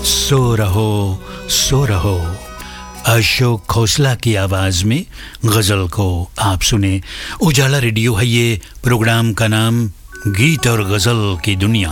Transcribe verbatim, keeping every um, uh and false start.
सो रहो सो रहो, अशोक खोसला की आवाज में गजल को आप सुने। उजाला रेडियो है ये, प्रोग्राम का नाम गीत और गजल की दुनिया।